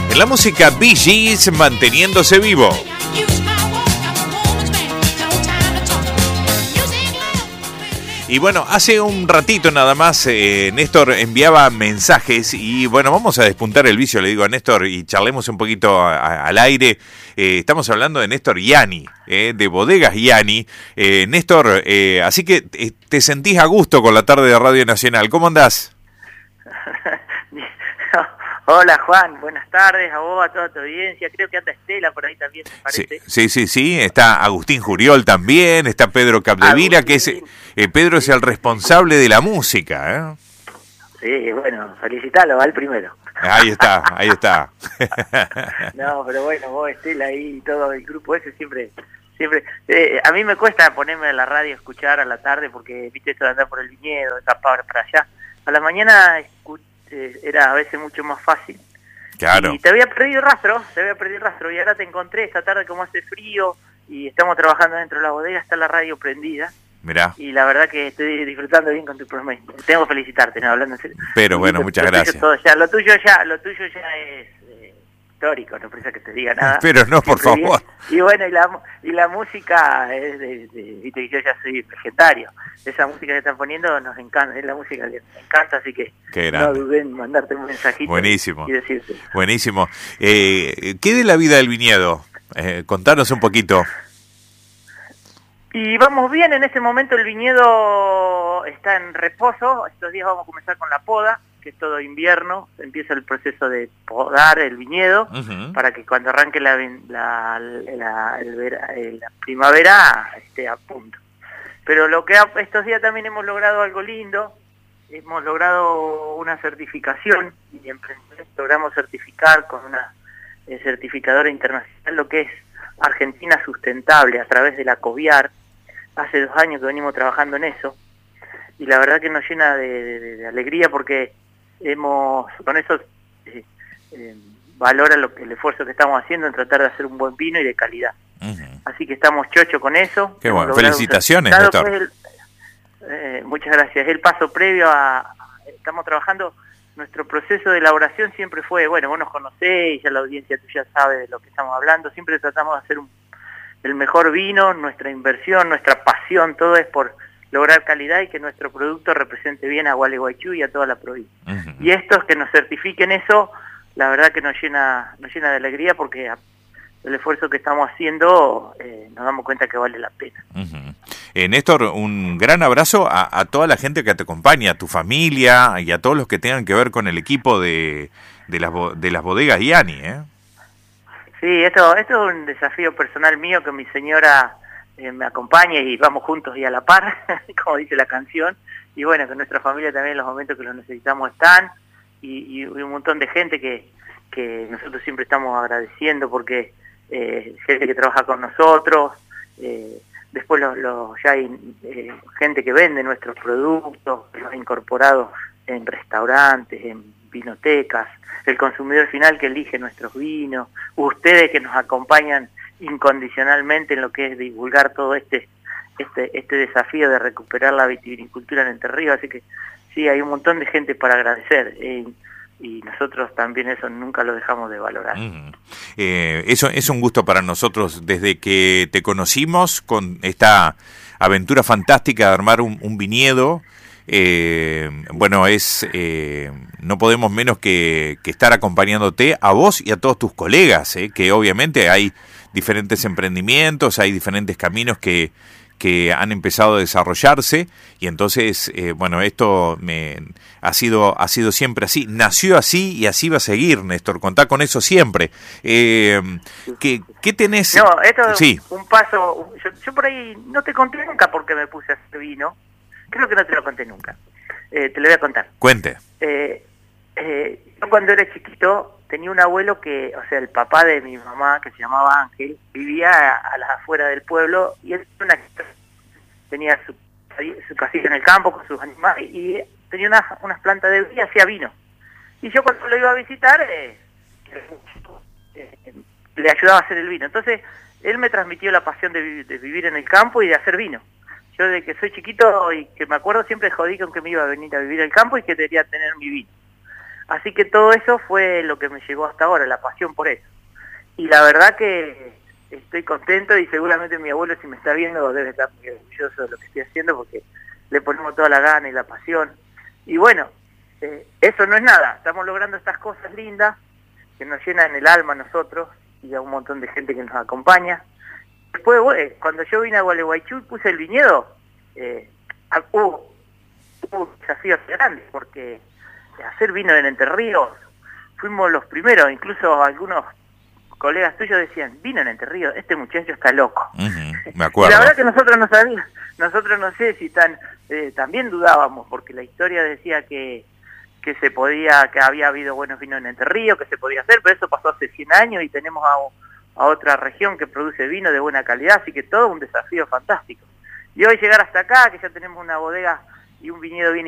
En la música Bee Gees, Manteniéndose Vivo. Y bueno, hace un ratito nada más Néstor enviaba mensajes y bueno, vamos a despuntar el vicio, le digo a Néstor, y charlemos un poquito al aire. Estamos hablando de Néstor Yanni, de Bodegas Yanni. Néstor, así que te sentís a gusto con la tarde de Radio Nacional. ¿Cómo andás? Hola Juan, buenas tardes a vos, a toda tu audiencia. Creo que anda Estela por ahí también, me parece. Sí. Está Agustín Juriol también, está Pedro Capdevila, que es Pedro es el responsable de la música. Sí, bueno, felicitalo, va el primero. Ahí está. No, pero bueno, vos Estela ahí y todo el grupo ese siempre. A mí me cuesta ponerme a la radio a escuchar a la tarde porque viste esto de andar por el viñedo, de tapar para allá. A la mañana era a veces mucho más fácil. Claro. Y te había perdido rastro, y ahora te encontré esta tarde como hace frío y estamos trabajando dentro de la bodega, está la radio prendida. Mirá. Y la verdad que estoy disfrutando bien con tu programa. Tengo que felicitarte, ¿no? Hablando en serio. Pero bueno, muchas gracias. Lo tuyo ya es histórico, no precisa que te diga nada. Pero no, por favor. Y bueno, y la música es viste que yo ya soy vegetaririo. Esa música que están poniendo nos encanta, es la música que me encanta, así que no duden en mandarte un mensajito. Buenísimo. Y decirte. Buenísimo. ¿Qué de la vida del viñedo? Contanos un poquito. Y vamos bien, en este momento el viñedo está en reposo. Estos días vamos a comenzar con la poda, que es todo invierno, empieza el proceso de podar el viñedo, para que cuando arranque la primavera esté a punto. Pero estos días también hemos logrado algo lindo, hemos logrado una certificación, y logramos certificar con una certificadora internacional lo que es Argentina Sustentable a través de la COVIAR. Hace 2 años que venimos trabajando en eso, y la verdad que nos llena de alegría porque con eso valora el esfuerzo que estamos haciendo en tratar de hacer un buen vino y de calidad. Así que estamos chochos con eso. Qué bueno, felicitaciones, Néstor. Muchas gracias. El paso previo estamos trabajando, nuestro proceso de elaboración siempre fue, bueno, vos nos conocés, ya la audiencia tuya sabe de lo que estamos hablando, siempre tratamos de hacer el mejor vino, nuestra inversión, nuestra pasión, todo es por lograr calidad y que nuestro producto represente bien a Gualeguaychú y a toda la provincia. Y estos que nos certifiquen eso, la verdad que nos llena de alegría porque el esfuerzo que estamos haciendo nos damos cuenta que vale la pena. Néstor, un gran abrazo a toda la gente que te acompaña, a tu familia y a todos los que tengan que ver con el equipo de las bodegas Yanni, Sí, esto es un desafío personal mío, que mi señora me acompañe y vamos juntos y a la par, como dice la canción, y bueno, que nuestra familia también en los momentos que lo necesitamos están, y un montón de gente que nosotros siempre estamos agradeciendo porque gente que trabaja con nosotros, después ya hay gente que vende nuestros productos, que los ha incorporado en restaurantes, en vinotecas, el consumidor final que elige nuestros vinos, ustedes que nos acompañan incondicionalmente en lo que es divulgar todo este desafío de recuperar la vitivinicultura en Entre Ríos, así que sí, hay un montón de gente para agradecer, y nosotros también eso nunca lo dejamos de valorar. Eso es un gusto para nosotros desde que te conocimos con esta aventura fantástica de armar un viñedo. Bueno, no podemos menos que estar acompañándote a vos y a todos tus colegas, que obviamente hay diferentes emprendimientos, hay diferentes caminos que han empezado a desarrollarse, y entonces, bueno, esto ha sido siempre así, nació así y así va a seguir, Néstor, contá con eso siempre. ¿Qué tenés? No, esto sí. es un paso, yo por ahí no te conté nunca porque me puse a hacer vino, creo que no te lo conté nunca, te lo voy a contar. Cuente. Yo cuando era chiquito tenía un abuelo que, o sea, el papá de mi mamá, que se llamaba Ángel, vivía a las afueras del pueblo, y él tenía su casita en el campo con sus animales, y tenía unas plantas de vino y hacía vino. Y yo cuando lo iba a visitar, le ayudaba a hacer el vino. Entonces, él me transmitió la pasión de vivir en el campo y de hacer vino. Yo desde que soy chiquito y que me acuerdo siempre jodí con que me iba a venir a vivir al campo y que debería tener mi vino. Así que todo eso fue lo que me llegó hasta ahora, la pasión por eso. Y la verdad que estoy contento y seguramente mi abuelo, si me está viendo, debe estar muy orgulloso de lo que estoy haciendo porque le ponemos toda la gana y la pasión. Y bueno, eso no es nada, estamos logrando estas cosas lindas que nos llenan el alma a nosotros y a un montón de gente que nos acompaña. Después, cuando yo vine a Gualeguaychú y puse el viñedo, hubo desafíos grandes porque hacer vino en Entre Ríos, fuimos los primeros, incluso algunos colegas tuyos decían, vino en Entre Ríos, este muchacho está loco. Me acuerdo. Y la verdad que nosotros no sabíamos, nosotros no sé si también dudábamos, porque la historia decía que se podía, que había habido buenos vinos en Entre Ríos, que se podía hacer, pero eso pasó hace 100 años y tenemos a otra región que produce vino de buena calidad, así que todo un desafío fantástico. Y hoy llegar hasta acá, que ya tenemos una bodega y un viñedo bien